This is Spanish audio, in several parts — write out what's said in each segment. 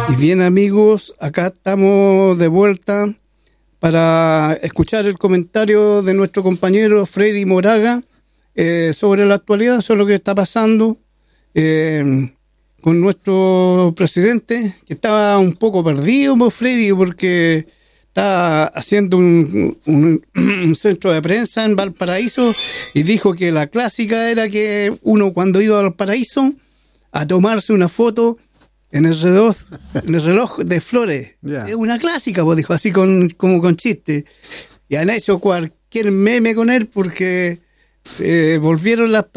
Y bien, amigos, acá estamos de vuelta para escuchar el comentario de nuestro compañero Freddy Moraga sobre la actualidad, sobre lo que está pasando con nuestro presidente, que estaba un poco perdido, Freddy, porque está haciendo un centro de prensa en Valparaíso y dijo que la clásica era que uno cuando iba a Valparaíso a tomarse una foto en el reloj de flores. Yeah. Es una clásica, pues dijo, así como con chiste. Y han hecho cualquier meme con él porque volvieron las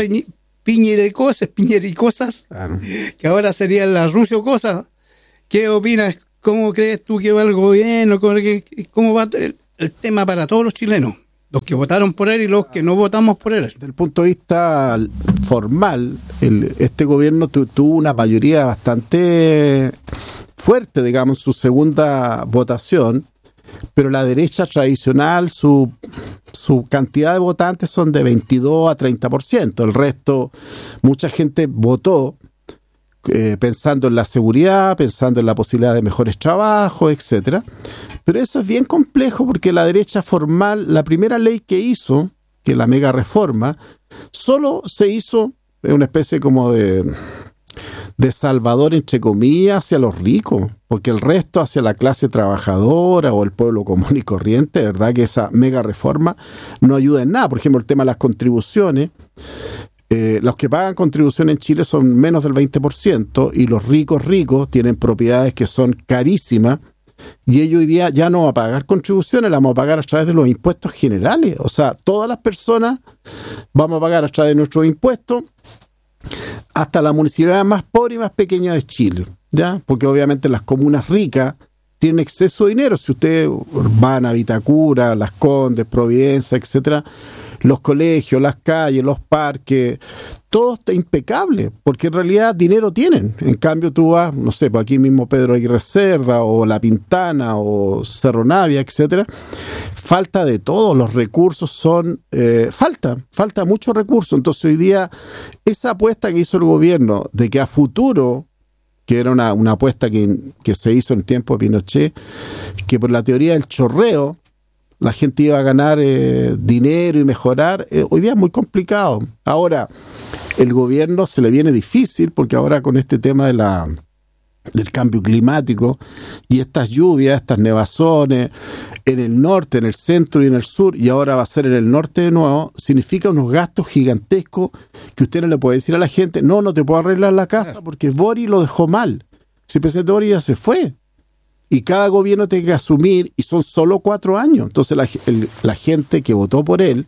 piñericosas, claro, que ahora serían las rusiocosas. ¿Qué opinas? ¿Cómo crees tú que va el gobierno? ¿Cómo va el tema para todos los chilenos? Los que votaron por él y los que no votamos por él. Desde el punto de vista formal, este gobierno tuvo una mayoría bastante fuerte, digamos, en su segunda votación, pero la derecha tradicional, su cantidad de votantes son de 22 a 30%. El resto, mucha gente votó pensando en la seguridad, pensando en la posibilidad de mejores trabajos, etcétera. Pero eso es bien complejo porque la derecha formal, la primera ley que hizo, que es la mega reforma, solo se hizo una especie como de salvador, entre comillas, hacia los ricos, porque el resto hacia la clase trabajadora o el pueblo común y corriente, de verdad que esa mega reforma no ayuda en nada. Por ejemplo, el tema de las contribuciones. Los que pagan contribución en Chile son menos del 20% y los ricos tienen propiedades que son carísimas y ellos hoy día ya no van a pagar contribuciones, las vamos a pagar a través de los impuestos generales. O sea, todas las personas vamos a pagar a través de nuestros impuestos hasta la municipalidad más pobre y más pequeña de Chile, ¿ya? Porque obviamente las comunas ricas tienen exceso de dinero. Si ustedes van a Vitacura, Las Condes, Providencia, etcétera, los colegios, las calles, los parques, todo está impecable, porque en realidad dinero tienen. En cambio tú vas, no sé, por aquí mismo Pedro Aguirre Cerda, o La Pintana, o Cerro Navia, etcétera, falta de todo, los recursos son, falta mucho recurso. Entonces hoy día, esa apuesta que hizo el gobierno, de que a futuro, que era una apuesta que se hizo en tiempo de Pinochet, que por la teoría del chorreo, la gente iba a ganar dinero y mejorar, hoy día es muy complicado. Ahora, el gobierno se le viene difícil, porque ahora con este tema del cambio climático y estas lluvias, estas nevazones, en el norte, en el centro y en el sur, y ahora va a ser en el norte de nuevo, significa unos gastos gigantescos que usted no le puede decir a la gente, no te puedo arreglar la casa porque Boric lo dejó mal. Si el presidente Boric ya se fue. Y cada gobierno tiene que asumir, y son solo 4 años. Entonces la gente que votó por él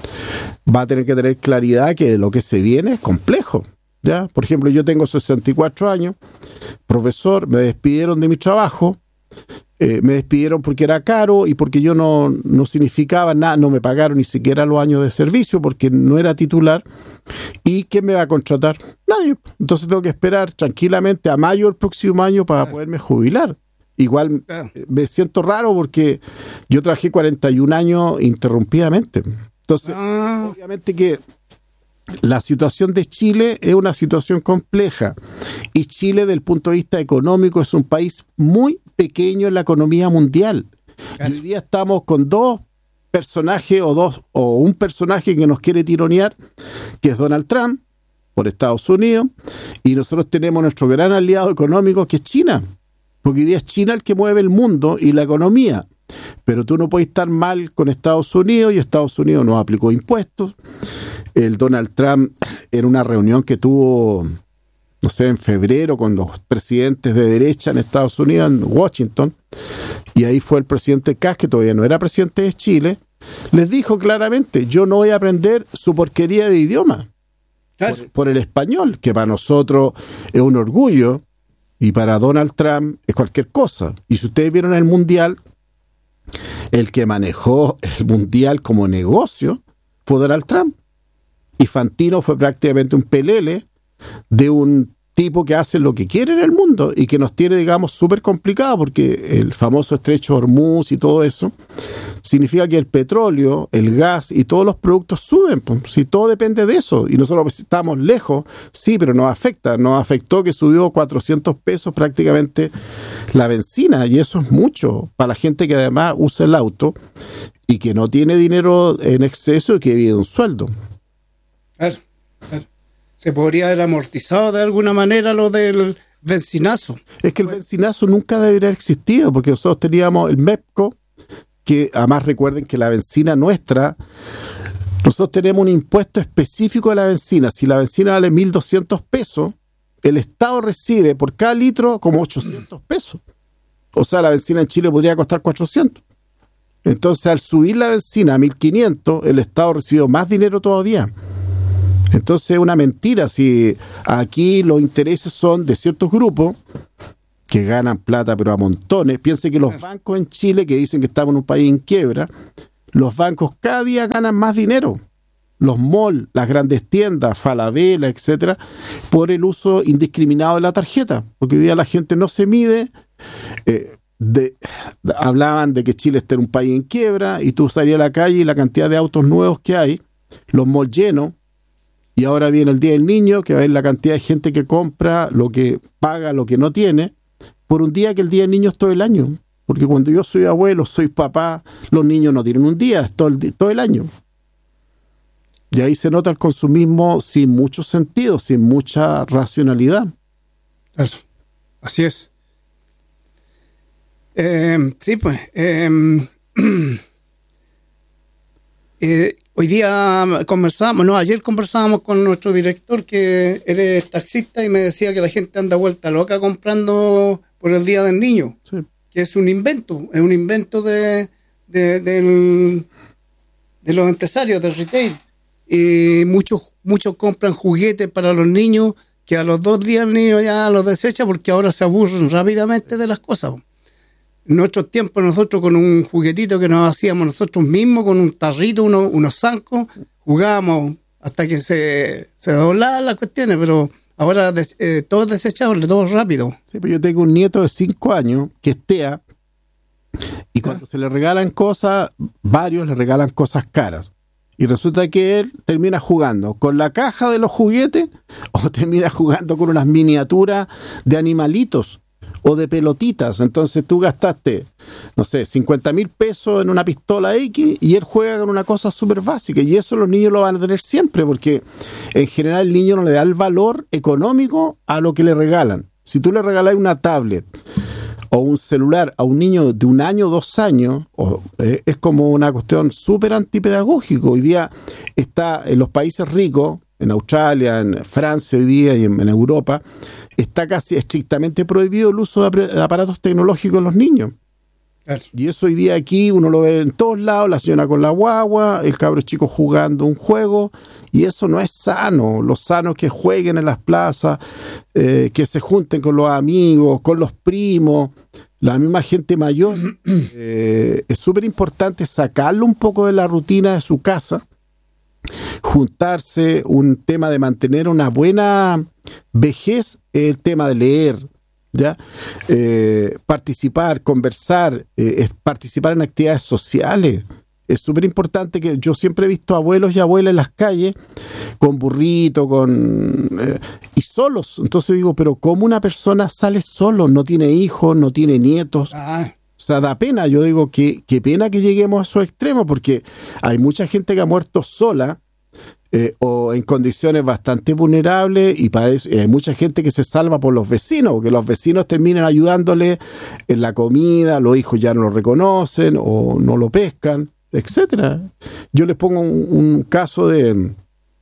va a tener que tener claridad que lo que se viene es complejo, ¿ya? Por ejemplo, yo tengo 64 años, profesor, me despidieron de mi trabajo, me despidieron porque era caro y porque yo no significaba nada, no me pagaron ni siquiera los años de servicio porque no era titular. ¿Y quién me va a contratar? Nadie. Entonces tengo que esperar tranquilamente a mayo del próximo año para poderme jubilar. Igual me siento raro porque yo trabajé 41 años interrumpidamente. Entonces, obviamente que la situación de Chile es una situación compleja. Y Chile, desde el punto de vista económico, es un país muy pequeño en la economía mundial. Y hoy día estamos con dos personajes o un personaje que nos quiere tironear, que es Donald Trump, por Estados Unidos, y nosotros tenemos nuestro gran aliado económico, que es China. Porque hoy día es China el que mueve el mundo y la economía. Pero tú no puedes estar mal con Estados Unidos, y Estados Unidos nos aplicó impuestos. El Donald Trump, en una reunión que tuvo, no sé, en febrero con los presidentes de derecha en Estados Unidos, en Washington, y ahí fue el presidente Kass, que todavía no era presidente de Chile, les dijo claramente, yo no voy a aprender su porquería de idioma por el español, que para nosotros es un orgullo, y para Donald Trump es cualquier cosa. Y si ustedes vieron el Mundial, el que manejó el Mundial como negocio fue Donald Trump. Y Fantino fue prácticamente un pelele de un tipo que hace lo que quiere en el mundo y que nos tiene, digamos, súper complicado, porque el famoso estrecho de Hormuz y todo eso significa que el petróleo, el gas y todos los productos suben, pues, si todo depende de eso, y nosotros estamos lejos, sí, pero nos afecta, nos afectó que subió 400 pesos prácticamente la benzina, y eso es mucho para la gente que además usa el auto y que no tiene dinero en exceso y que vive de un sueldo. Claro. Se podría haber amortizado de alguna manera lo del benzinazo. Es que el benzinazo nunca debería haber existido, porque nosotros teníamos el MEPCO, que además recuerden que la benzina nuestra, nosotros tenemos un impuesto específico de la benzina. Si la benzina vale 1.200 pesos, el Estado recibe por cada litro como 800 pesos. O sea, la benzina en Chile podría costar 400. Entonces, al subir la benzina a 1.500, el Estado recibió más dinero todavía. Entonces es una mentira si aquí los intereses son de ciertos grupos que ganan plata pero a montones. Piensen que los bancos en Chile, que dicen que estamos en un país en quiebra, los bancos cada día ganan más dinero. Los malls, las grandes tiendas, Falabella, etcétera, por el uso indiscriminado de la tarjeta. Porque hoy día la gente no se mide. Hablaban de que Chile está en un país en quiebra y tú salías a la calle y la cantidad de autos nuevos que hay, los malls llenos. Y ahora viene el Día del Niño, que va a ver la cantidad de gente que compra, lo que paga, lo que no tiene, por un día que el Día del Niño es todo el año. Porque cuando yo soy abuelo, soy papá, los niños no tienen un día, es todo el año. Y ahí se nota el consumismo sin mucho sentido, sin mucha racionalidad. Eso. Así es. Sí, pues. Hoy día ayer conversábamos con nuestro director, que eres taxista, y me decía que la gente anda vuelta loca comprando por el Día del Niño, sí, que es un invento de los empresarios del retail. Y muchos compran juguetes para los niños que a los 2 días el niño ya los desecha porque ahora se aburren rápidamente de las cosas. En nuestros tiempos, nosotros con un juguetito que nos hacíamos nosotros mismos, con un tarrito, unos zancos, jugábamos hasta que se doblaban las cuestiones, pero ahora todo es desechable, todo rápido. Sí, pues yo tengo un nieto de 5 años que es TEA, y cuando se le regalan cosas, varios le regalan cosas caras. Y resulta que él termina jugando con la caja de los juguetes o termina jugando con unas miniaturas de animalitos o de pelotitas. Entonces tú gastaste, no sé, 50.000 pesos en una pistola X y él juega con una cosa súper básica. Y eso los niños lo van a tener siempre, porque en general el niño no le da el valor económico a lo que le regalan. Si tú le regalas una tablet o un celular a un niño de 1 año, 2 años, es como una cuestión súper antipedagógica. Hoy día está en los países ricos, en Australia, en Francia hoy día y en Europa, está casi estrictamente prohibido el uso de aparatos tecnológicos en los niños. Claro. Y eso hoy día aquí uno lo ve en todos lados, la señora con la guagua, el cabro chico jugando un juego, y eso no es sano. Lo sano es que jueguen en las plazas, que se junten con los amigos, con los primos, la misma gente mayor. Es súper importante sacarlo un poco de la rutina de su casa, juntarse, un tema de mantener una buena vejez, el tema de leer, ¿ya? Participar, conversar, participar en actividades sociales. Es súper importante. Que yo siempre he visto abuelos y abuelas en las calles con burrito, y solos. Entonces digo, pero ¿cómo una persona sale solo? No tiene hijos, no tiene nietos. O sea, da pena. Yo digo, qué pena que lleguemos a esos extremos, porque hay mucha gente que ha muerto sola, o en condiciones bastante vulnerables, y para eso hay mucha gente que se salva por los vecinos, porque los vecinos terminan ayudándole en la comida, los hijos ya no lo reconocen o no lo pescan, etcétera. Yo les pongo un caso del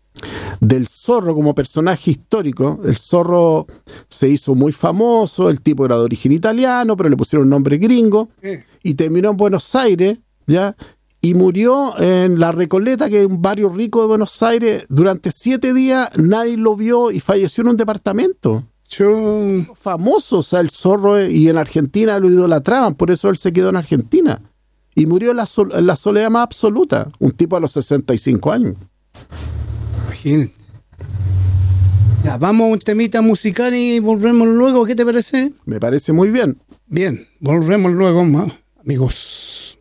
Zorro como personaje histórico. El Zorro se hizo muy famoso, el tipo era de origen italiano, pero le pusieron un nombre gringo, y terminó en Buenos Aires, ¿ya? Y murió en La Recoleta, que es un barrio rico de Buenos Aires. Durante 7 días nadie lo vio y falleció en un departamento. Famoso, o sea, el Zorro, y en Argentina lo idolatraban, por eso él se quedó en Argentina. Y murió en la soledad más absoluta, un tipo a los 65 años. Imagínate. Ya, vamos a un temita musical y volvemos luego. ¿Qué te parece? Me parece muy bien. Bien, volvemos luego más, amigos.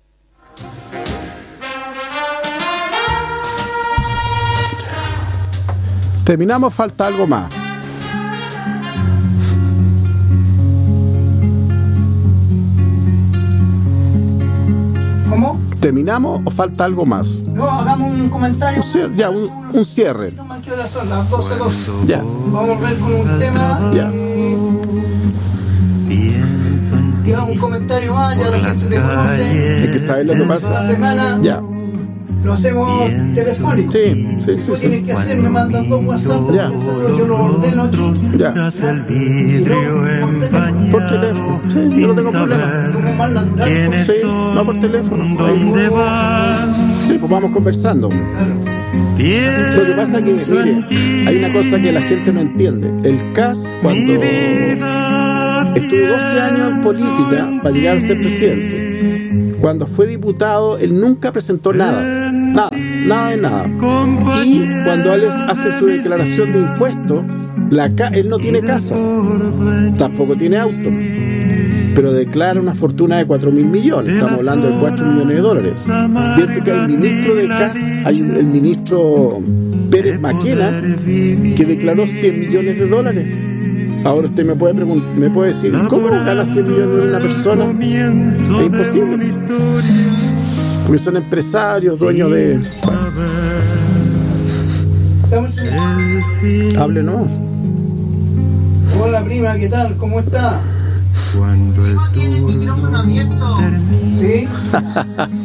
Terminamos, falta algo más. ¿Cómo? ¿Terminamos o falta algo más? No, hagamos un comentario. Un cierre. ¿Qué horas son? Las 12:02. Ya. Vamos a ver con un tema. Ya. Y hago un comentario más, ya la gente te conoce. Hay que saber lo que Esta pasa. semana Ya. lo hacemos telefónico. Sí. Tú tienes que hacer, me mandan 2 WhatsApp, Ya. yo lo ordeno aquí. Ya. Si no, Por teléfono. Sí, no tengo problema. como más natural. Sí, no por teléfono. Sí, pues vamos conversando. Lo que pasa que, mire, hay una cosa que la gente no entiende. El CAS, cuando estuvo 12 años en política para llegar a ser presidente, cuando fue diputado, él nunca presentó nada de nada. Y cuando él hace su declaración de impuestos, él no tiene casa, tampoco tiene auto, pero declara una fortuna de 4.000 millones. Estamos hablando de 4 millones de dólares. Piense que hay ministro de CAS, el ministro Pérez Maquena, que declaró 100 millones de dólares. Ahora usted me puede decir, ¿cómo gana 100 millones de una persona? Es imposible. Porque son empresarios, dueños de... Hable nomás. Hola prima, ¿qué tal? ¿Cómo está? Cuando el micrófono abierto. ¿Sí?